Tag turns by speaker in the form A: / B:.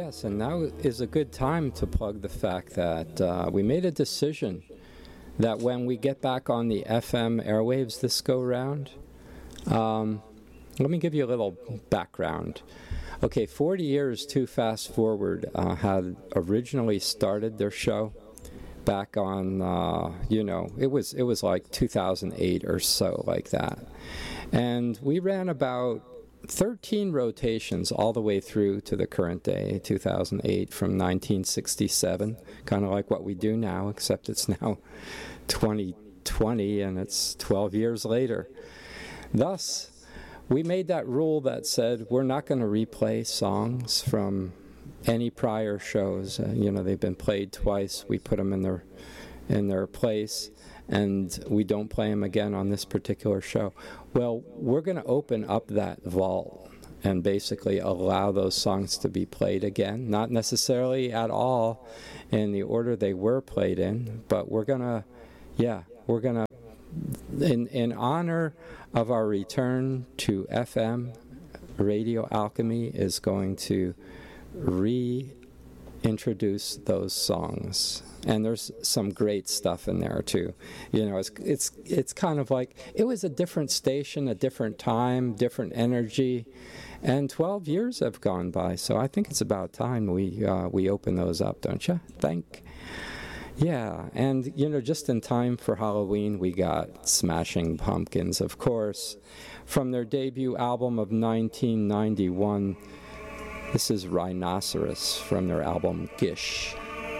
A: Yes, and now is a good time to plug the fact that we made a decision that when we get back on the FM airwaves this go round, let me give you a little background. Okay, 40 years Too Fast Forward had originally started their show back on, it was like 2008 or so, like that. And we ran about 13 rotations all the way through to the current day, 2008, from 1967, kind of like what we do now, except it's now 2020 and it's 12 years later. Thus, we made that rule that said we're not going to replay songs from any prior shows. They've been played twice. We put them in their place, and we don't play them again on this particular show. Well, we're going to open up that vault and basically allow those songs to be played again, not necessarily at all in the order they were played in, but we're going to, in honor of our return to FM, Radio Alchemy is going to reintroduce those songs. And there's some great stuff in there too. It's kind of like it was a different station, a different time, different energy, and 12 years have gone by. So I think it's about time we open those up, don't you think? Yeah, and just in time for Halloween, we got Smashing Pumpkins, of course, from their debut album of 1991. This is Rhinoceros from their album Gish.